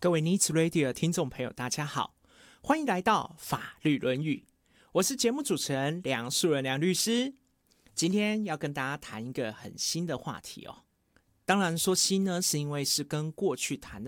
各位 Needs Radio 的听众朋友，大家好，欢迎来到法律论语，我是节目主持人梁树人梁律师。今天要跟大家谈一个很新的话题哦。当然说新呢，是因为是跟过去谈的